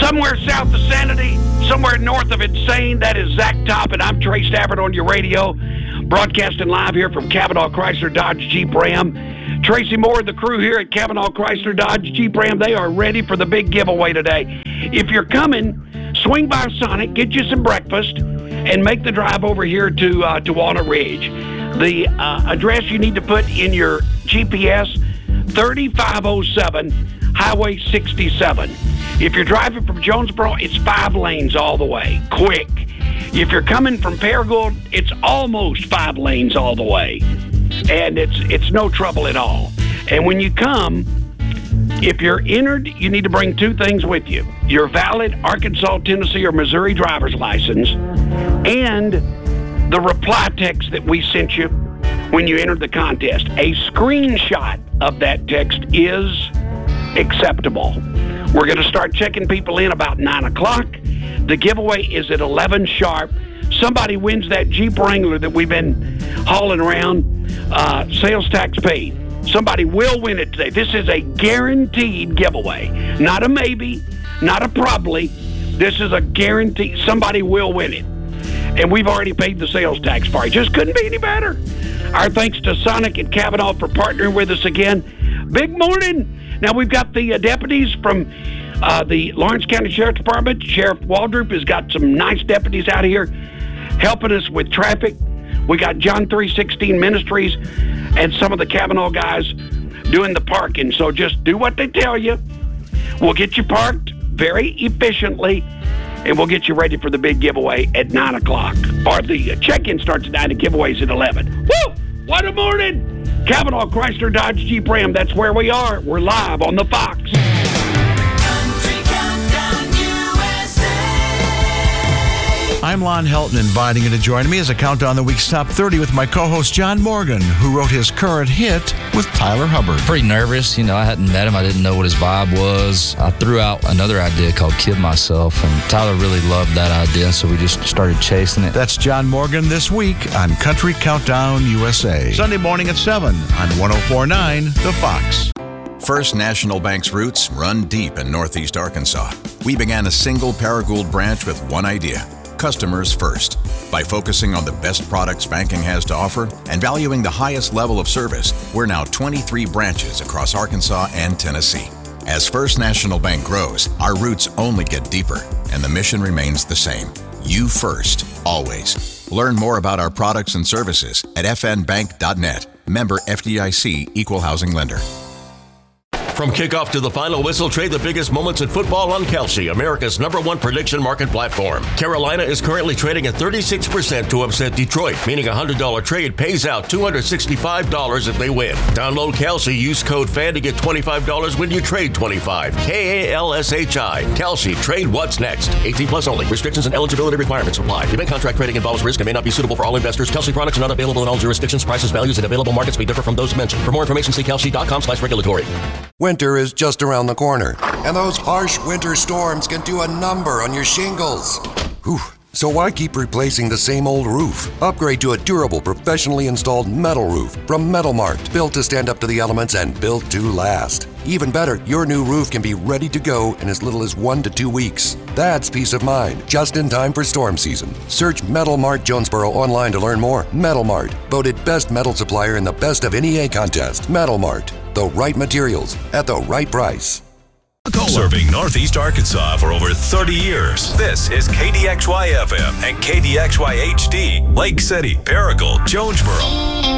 Somewhere south of sanity, somewhere north of insane, that is Zach Top, and I'm Trey Stafford on your radio, broadcasting live here from Cavanaugh Chrysler Dodge Jeep Ram. Tracy Moore and the crew here at Cavanaugh Chrysler Dodge Jeep Ram, they are ready for the big giveaway today. If you're coming, swing by Sonic, get you some breakfast, and make the drive over here to Walnut Ridge. The address you need to put in your GPS, 3507 Highway 67. If you're driving from Jonesboro, it's 5 lanes all the way, quick. If you're coming from Paragould, it's almost 5 lanes all the way. And it's no trouble at all. And when you come, if you're entered, you need to bring 2 things with you. Your valid Arkansas, Tennessee, or Missouri driver's license and the reply text that we sent you when you entered the contest. A screenshot of that text is acceptable. We're going to start checking people in about 9 o'clock. The giveaway is at 11 sharp. Somebody wins that Jeep Wrangler that we've been hauling around, sales tax paid. Somebody will win it today. This is a guaranteed giveaway. Not a maybe, not a probably. This is a guarantee. Somebody will win it. And we've already paid the sales tax for it. Just couldn't be any better. Our thanks to Sonic and Cavanaugh for partnering with us again. Big morning. Now we've got the deputies from the Lawrence County Sheriff's Department. Sheriff Waldrop has got some nice deputies out here helping us with traffic. We got John 3:16 Ministries and some of the Cavanaugh guys doing the parking. So just do what they tell you. We'll get you parked very efficiently, and we'll get you ready for the big giveaway at 9 o'clock. Or the check-in starts at 9 and giveaways at 11. Woo! What a morning! Cavanaugh Chrysler Dodge Jeep Ram, that's where we are. We're live on the Fox. I'm Lon Helton, inviting you to join me as I count down the week's top 30 with my co-host John Morgan, who wrote his current hit with Tyler Hubbard. Pretty nervous. I hadn't met him. I didn't know what his vibe was. I threw out another idea called Kid Myself, and Tyler really loved that idea, so we just started chasing it. That's John Morgan this week on Country Countdown USA. Sunday morning at 7 on 104.9 The Fox. First National Bank's roots run deep in Northeast Arkansas. We began a single Paragould branch with one idea: customers first. By focusing on the best products banking has to offer and valuing the highest level of service, we're now 23 branches across Arkansas and Tennessee. As First National Bank grows, our roots only get deeper, and the mission remains the same. You first, always. Learn more about our products and services at fnbank.net. Member FDIC, Equal Housing Lender. From kickoff to the final whistle, trade the biggest moments in football on Kalshi, America's #1 prediction market platform. Carolina is currently trading at 36% to upset Detroit, meaning a $100 trade pays out $265 if they win. Download Kalshi, use code FAN to get $25 when you trade $25. KALSHI. Kalshi, trade what's next. 18 plus only. Restrictions and eligibility requirements apply. Event contract trading involves risk and may not be suitable for all investors. Kalshi products are not available in all jurisdictions. Prices, values, and available markets may differ from those mentioned. For more information, see kalshi.com/regulatory. Winter is just around the corner, and those harsh winter storms can do a number on your shingles. Whew. So why keep replacing the same old roof? Upgrade to a durable, professionally installed metal roof from Metal Mart, built to stand up to the elements and built to last. Even better, your new roof can be ready to go in as little as 1 to 2 weeks. That's peace of mind, just in time for storm season. Search Metal Mart Jonesboro online to learn more. Metal Mart, voted best metal supplier in the Best of NEA contest. Metal Mart, the right materials at the right price. Serving Northeast Arkansas for over 30 years. This is KDXY-FM and KDXY-HD, Lake City, Paragould, Jonesboro.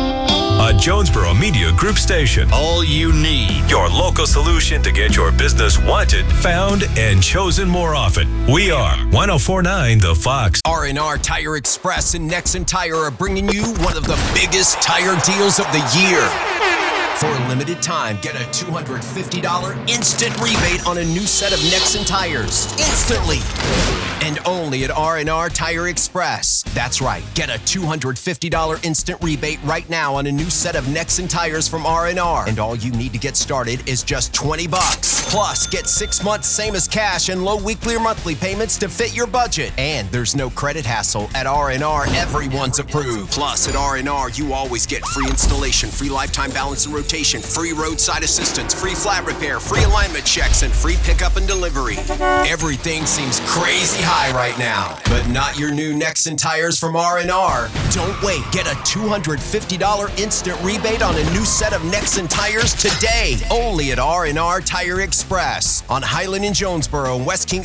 A Jonesboro Media Group station. All you need. Your local solution to get your business wanted, found, and chosen more often. We are 104.9 The Fox. R&R Tire Express and Nexen Tire are bringing you one of the biggest tire deals of the year. For a limited time, get a $250 instant rebate on a new set of Nexen tires. Instantly. And only at R&R Tire Express. That's right. Get a $250 instant rebate right now on a new set of Nexen tires from R&R. And all you need to get started is just $20. Plus, get 6 months same as cash and low weekly or monthly payments to fit your budget. And there's no credit hassle. At R&R, everyone's approved. Plus, at R&R, you always get free installation, free lifetime balance and rotation transportation, free roadside assistance, free flat repair, free alignment checks, and free pickup and delivery. Everything seems crazy high right now, but not your new Nexen tires from R&R. Don't wait. Get a $250 instant rebate on a new set of Nexen tires today, only at R&R Tire Express on Highland in Jonesboro and West King